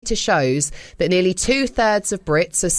data shows that nearly 2/3 of Brits, so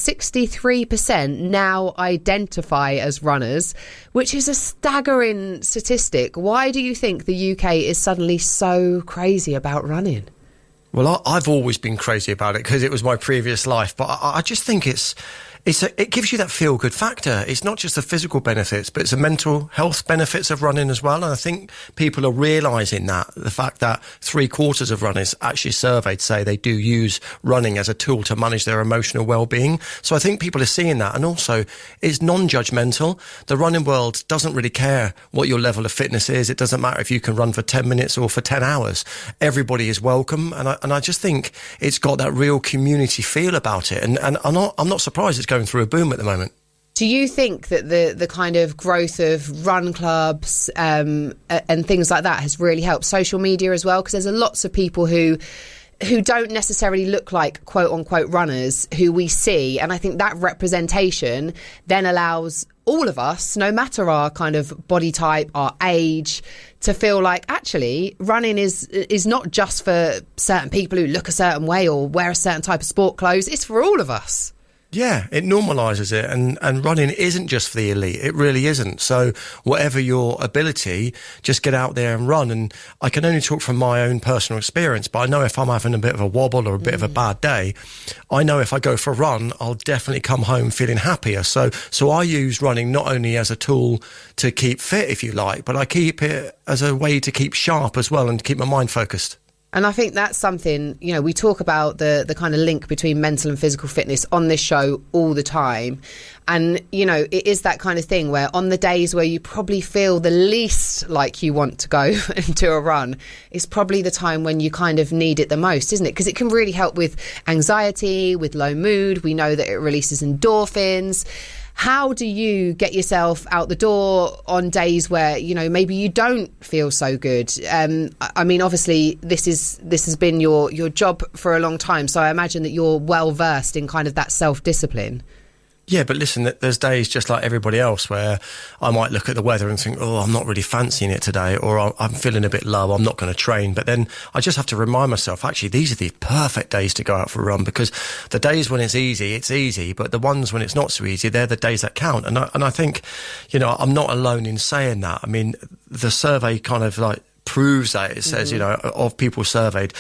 63%, now identify as runners, which is a staggering statistic. Why do you think the UK is suddenly so crazy about running? Well, I've always been crazy about it because it was my previous life, but I just think it gives you that feel-good factor. It's not just the physical benefits, but it's the mental health benefits of running as well. And I think people are realising that, the fact that 3/4 of runners actually surveyed say they do use running as a tool to manage their emotional well-being. So I think people are seeing that. And also, it's non-judgmental. The running world doesn't really care what your level of fitness is. It doesn't matter if you can run for 10 minutes or for 10 hours. Everybody is welcome. And I just think it's got that real community feel about it. And I'm not surprised it's going through a boom at the moment. Do you think that the kind of growth of run clubs and things like that has really helped social media as well? Because there's lots of people who don't necessarily look like quote unquote runners who we see, and I think that representation then allows all of us, no matter our kind of body type, our age, to feel like actually running is not just for certain people who look a certain way or wear a certain type of sport clothes. It's for all of us. Yeah, it normalises it, and running isn't just for the elite. It really isn't. So whatever your ability, just get out there and run. And I can only talk from my own personal experience, but I know if I'm having a bit of a wobble or a bit of a bad day, I know if I go for a run, I'll definitely come home feeling happier. So I use running not only as a tool to keep fit, if you like, but I keep it as a way to keep sharp as well and to keep my mind focused. And I think that's something, you know, we talk about the kind of link between mental and physical fitness on this show all the time. And, you know, it is that kind of thing where on the days where you probably feel the least like you want to go and do a run, it's probably the time when you kind of need it the most, isn't it? Because it can really help with anxiety, with low mood. We know that it releases endorphins. How do you get yourself out the door on days where, you know, maybe you don't feel so good? I mean, obviously, this has been your job for a long time, so I imagine that you're well versed in kind of that self-discipline. Yeah, but listen, there's days just like everybody else where I might look at the weather and think, oh, I'm not really fancying it today, or I'm feeling a bit low, I'm not going to train. But then I just have to remind myself, actually, these are the perfect days to go out for a run, because the days when it's easy, but the ones when it's not so easy, they're the days that count. And I think, you know, I'm not alone in saying that. I mean, the survey kind of like proves that. It says, you know, of people surveyed,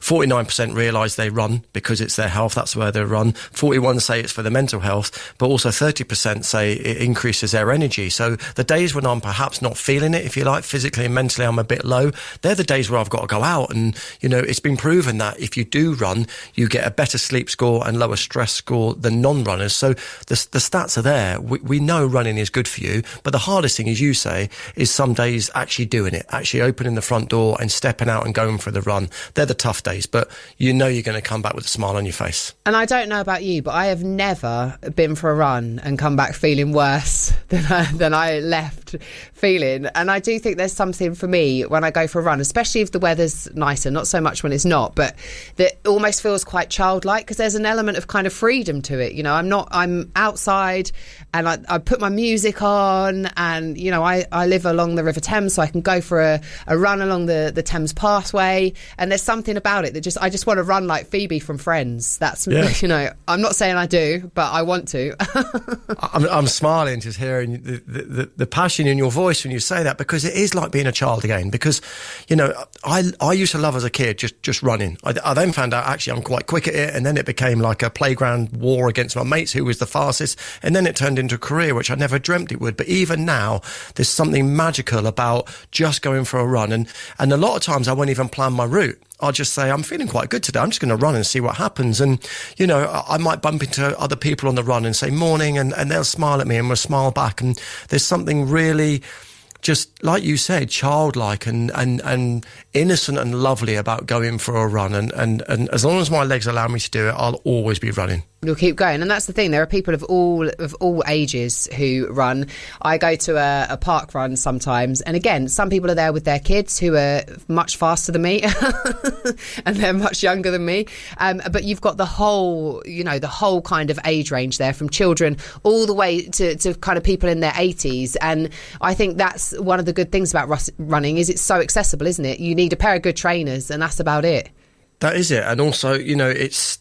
49% realise they run because it's their health, that's where they run. 41% say it's for the mental health, but also 30% say it increases their energy. So the days when I'm perhaps not feeling it, if you like, physically and mentally I'm a bit low, they're the days where I've got to go out. And, you know, it's been proven that if you do run, you get a better sleep score and lower stress score than non-runners. So the stats are there. We know running is good for you, but the hardest thing, as you say, is some days actually doing it, actually opening the front door and stepping out and going for the run. They're the tough days, but you know you're going to come back with a smile on your face. And I don't know about you, but I have never been for a run and come back feeling worse than I left feeling. And I do think there's something for me when I go for a run, especially if the weather's nicer, not so much when it's not, but that almost feels quite childlike, because there's an element of kind of freedom to it. You know, I'm outside and I put my music on, and, you know, I live along the River Thames, so I can go for a run along the Thames Pathway, and there's something about it that I just want to run like Phoebe from Friends. That's, you know, I'm not saying I do, but I want to. I'm smiling just hearing the passion in your voice when you say that, because it is like being a child again. Because, you know, I used to love as a kid just running. I then found out actually I'm quite quick at it, and then it became like a playground war against my mates who was the fastest, and then it turned into a career, which I never dreamt it would. But even now, there's something magical about just going for a run, and a lot of times I won't even plan my route. I'll just say, I'm feeling quite good today, I'm just going to run and see what happens. And, you know, I might bump into other people on the run and say morning, and they'll smile at me and we'll smile back. And there's something really, just like you said, childlike and innocent and lovely about going for a run. And as long as my legs allow me to do it, I'll always be running. You'll keep going. And that's the thing. There are people of all ages who run. I go to a park run sometimes. And again, some people are there with their kids who are much faster than me and they're much younger than me. But you've got the whole kind of age range there, from children all the way to kind of people in their 80s. And I think that's one of the good things about running, is it's so accessible, isn't it? You need a pair of good trainers and that's about it. That is it. And also, you know, it's